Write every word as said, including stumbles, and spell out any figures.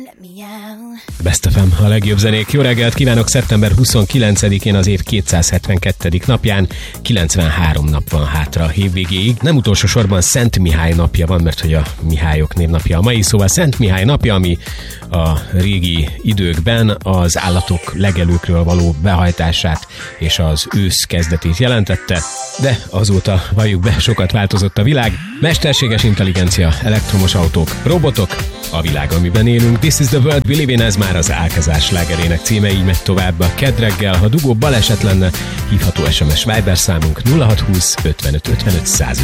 Best ef em, a legjobb zenék. Jó reggelt kívánok! szeptember huszonkilencedikén, az év kétszázhetvenkettedik napján, kilencvenhárom nap van hátra a évvégéig. Nem utolsó sorban Szent Mihály napja van, mert hogy a Mihályok névnapja a mai, szóval Szent Mihály napja, ami a régi időkben az állatok legelőkről való behajtását és az ősz kezdetét jelentette, de azóta, valljuk be, sokat változott a világ. Mesterséges intelligencia, elektromos autók, robotok, a világ, amiben élünk. This is the world we live in, ez már az Álkezás slágerének címe, így megy tovább a kedd reggel. Ha dugó baleset lenne, hívható es em es Viber számunk nulla hat húsz ötvenöt ötvenöt száz.